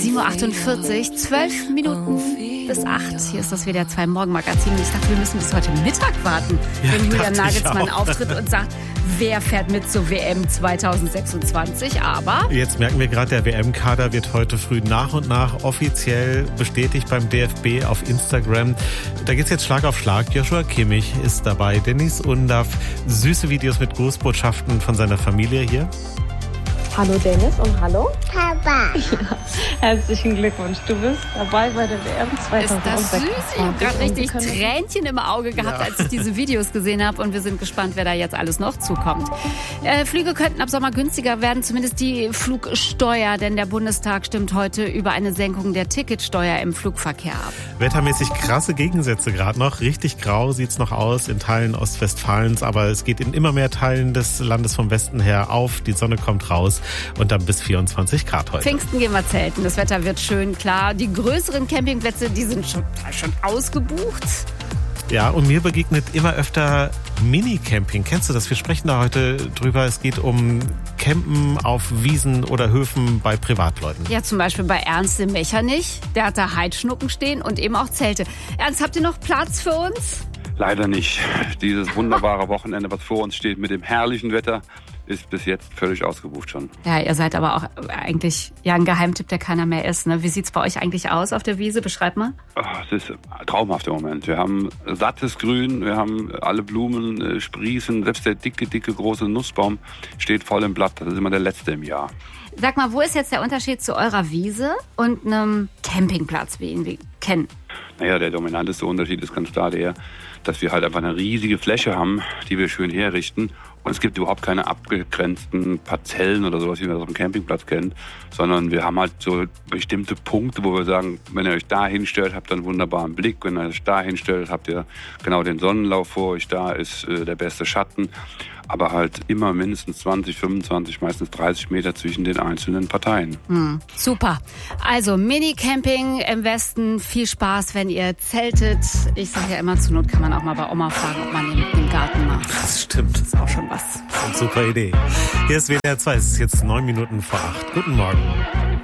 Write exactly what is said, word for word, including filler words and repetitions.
sieben Uhr achtundvierzig, zwölf Minuten bis acht. Hier ist das W D R zwei Morgenmagazin. Ich dachte, wir müssen bis heute Mittag warten, ja, wenn Julian Nagelsmann auftritt und sagt, wer fährt mit zur W M zwanzig sechsundzwanzig. Aber jetzt merken wir gerade, der W M-Kader wird heute früh nach und nach offiziell bestätigt beim D F B auf Instagram. Da geht's jetzt Schlag auf Schlag. Joshua Kimmich ist dabei, Dennis Undaff, süße Videos mit Grußbotschaften von seiner Familie hier. Hallo Dennis und hallo Papa. Ja, herzlichen Glückwunsch, du bist dabei bei der W M zwanzig sechsundzwanzig. Ist das süß? Ich habe gerade richtig Tränchen im Auge gehabt, ja. als ich diese Videos gesehen habe. Und wir sind gespannt, wer da jetzt alles noch zukommt. Äh, Flüge könnten ab Sommer günstiger werden, zumindest die Flugsteuer. Denn der Bundestag stimmt heute über eine Senkung der Ticketsteuer im Flugverkehr ab. Wettermäßig krasse Gegensätze gerade noch. Richtig grau sieht's noch aus in Teilen Ostwestfalens. Aber es geht in immer mehr Teilen des Landes vom Westen her auf. Die Sonne kommt raus. Und dann bis vierundzwanzig Grad heute. Pfingsten gehen wir zelten. Das Wetter wird schön, klar. Die größeren Campingplätze, die sind schon, schon ausgebucht. Ja, und mir begegnet immer öfter Mini-Camping. Kennst du das? Wir sprechen da heute drüber. Es geht um Campen auf Wiesen oder Höfen bei Privatleuten. Ja, zum Beispiel bei Ernst im Mechernich. Der hat da Heidschnucken stehen und eben auch Zelte. Ernst, habt ihr noch Platz für uns? Leider nicht. Dieses wunderbare Wochenende, was vor uns steht mit dem herrlichen Wetter, ist bis jetzt völlig ausgebucht schon. Ja, ihr seid aber auch eigentlich ja ein Geheimtipp, der keiner mehr ist. Ne? Wie sieht's bei euch eigentlich aus auf der Wiese? Beschreib mal. Oh, es ist traumhaft im Moment. Wir haben sattes Grün, wir haben alle Blumen äh, sprießen, selbst der dicke, dicke, große Nussbaum steht voll im Blatt. Das ist immer der letzte im Jahr. Sag mal, wo ist jetzt der Unterschied zu eurer Wiese und einem Campingplatz, wie wir ihn kennen? Naja, der dominanteste Unterschied ist ganz klar der, dass wir halt einfach eine riesige Fläche haben, die wir schön herrichten. Und es gibt überhaupt keine abgegrenzten Parzellen oder sowas, wie man das auf dem Campingplatz kennt, sondern wir haben halt so bestimmte Punkte, wo wir sagen, wenn ihr euch da hinstellt, habt ihr einen wunderbaren Blick. Wenn ihr euch da hinstellt, habt ihr genau den Sonnenlauf vor euch. Da ist äh, der beste Schatten. Aber halt immer mindestens zwanzig, fünfundzwanzig, meistens dreißig Meter zwischen den einzelnen Parteien. Hm, super. Also Mini-Camping im Westen. Viel Spaß, wenn ihr zeltet. Ich sage ja immer, zur Not kann man auch mal bei Oma fragen, ob man den, den Garten macht. Das stimmt. Das ist auch schon was. Super Idee. Hier ist W D R zwei. Es ist jetzt neun Minuten vor acht. Guten Morgen.